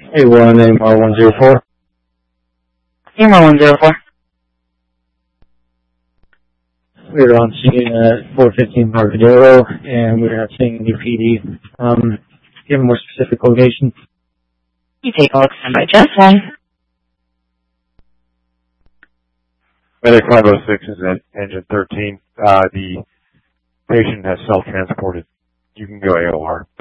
A1, AMR 104. AMR 104. We're on scene at 415 Marcadero, and we're not seeing any PD. Do you have a more specific location? You take a look, stand by just one. Medic 506 is at engine 13. The patient has self-transported. You can go AOR.